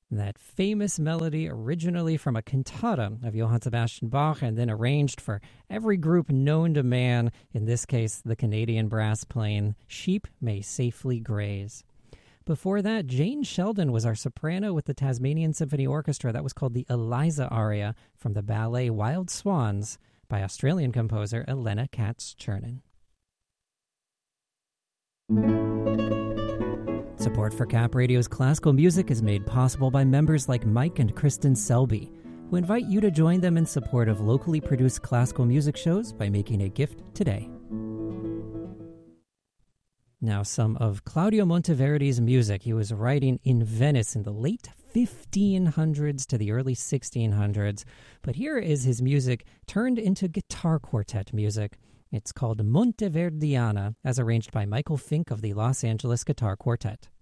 That famous melody, originally from a cantata of Johann Sebastian Bach and then arranged for every group known to man, in this case the Canadian Brass playing Sheep May Safely Graze. Before that, Jane Sheldon was our soprano with the Tasmanian Symphony Orchestra. That was called the Eliza aria from the ballet Wild Swans by Australian composer Elena Katz-Chernin. Support for Cap Radio's classical music is made possible by members like Mike and Kristen Selby, who invite you to join them in support of locally produced classical music shows by making a gift today. Now, some of Claudio Monteverdi's music. He was writing in Venice in the late 1500s to the early 1600s, but here is his music turned into guitar quartet music. It's called Monteverdiana, as arranged by Michael Fink of the Los Angeles Guitar Quartet.